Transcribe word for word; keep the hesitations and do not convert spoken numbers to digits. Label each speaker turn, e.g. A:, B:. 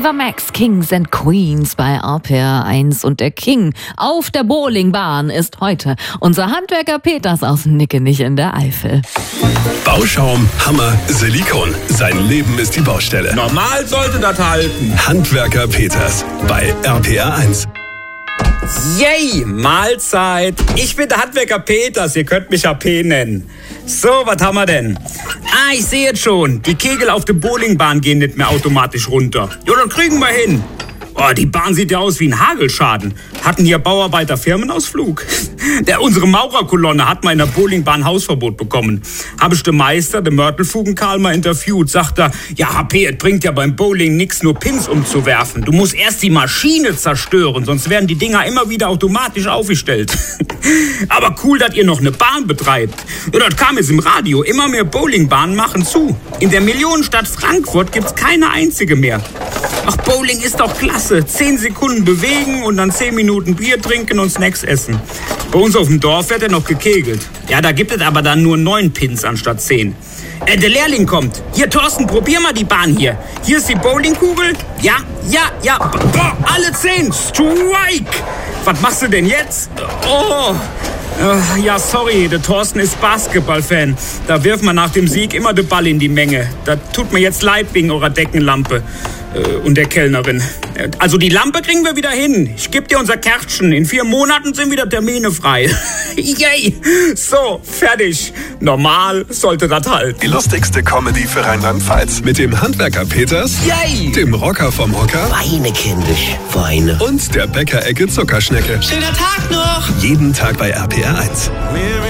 A: Flavor Max, Kings and Queens bei R P R eins. Und der King auf der Bowlingbahn ist heute unser Handwerker Peters aus Nickenich in der Eifel.
B: Bauschaum, Hammer, Silikon. Sein Leben ist die Baustelle.
C: Normal sollte das halten.
B: Handwerker Peters bei R P R eins.
C: Yay, Mahlzeit. Ich bin der Handwerker Peters, ihr könnt mich A P nennen. So, was haben wir denn? Ah, ich sehe jetzt schon. Die Kegel auf der Bowlingbahn gehen nicht mehr automatisch runter. Ja, dann kriegen wir hin. Oh, die Bahn sieht ja aus wie ein Hagelschaden. Hatten hier Bauarbeiter Firmenausflug? Der, unsere Maurerkolonne hat mal in der Bowlingbahn Hausverbot bekommen. Habe ich den Meister, den Mörtelfugenkarl, mal interviewt. Sagt er, ja, H P, es bringt ja beim Bowling nix, nur Pins umzuwerfen. Du musst erst die Maschine zerstören, sonst werden die Dinger immer wieder automatisch aufgestellt. Aber cool, dass ihr noch eine Bahn betreibt. Ja, das kam jetzt im Radio. Immer mehr Bowlingbahnen machen zu. In der Millionenstadt Frankfurt gibt's keine einzige mehr. Ach, Bowling ist doch klasse. Zehn Sekunden bewegen und dann zehn Minuten Bier trinken und Snacks essen. Bei uns auf dem Dorf wird er noch gekegelt. Ja, da gibt es aber dann nur neun Pins anstatt zehn. Äh, der Lehrling kommt. Hier, Thorsten, probier mal die Bahn hier. Hier ist die Bowlingkugel. Ja, ja, ja. Boah, alle zehn. Strike. Was machst du denn jetzt? Oh. Uh, ja, sorry, der Thorsten ist Basketballfan. Da wirft man nach dem Sieg immer den Ball in die Menge. Da tut mir jetzt leid wegen eurer Deckenlampe äh, und der Kellnerin. Also die Lampe kriegen wir wieder hin. Ich gebe dir unser Kärtchen. In vier Monaten sind wieder Termine frei. Yay! So, fertig. Normal sollte das halten.
B: Die lustigste Comedy für Rheinland-Pfalz. Mit dem Handwerker Peters,
C: Yay!
B: Dem Rocker vom Hocker
D: Weine, kindisch, Weine.
B: und der Bäckerecke Zuckerschnecke.
D: Schöner Tag noch!
B: Jeden Tag bei R P R eins.